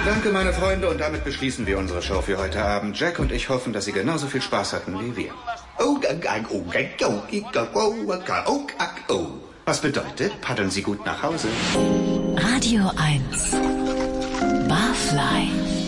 Danke, meine Freunde, und damit beschließen wir unsere Show für heute Abend. Jack und ich hoffen, dass Sie genauso viel Spaß hatten wie wir. Was bedeutet, paddeln Sie gut nach Hause. Radio 1 Barfly